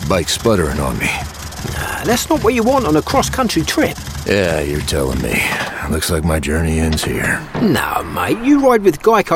bike sputtering on me. That's not what you want on a cross-country trip. Yeah, you're telling me. Looks like my journey ends here. No, mate, you ride with Geico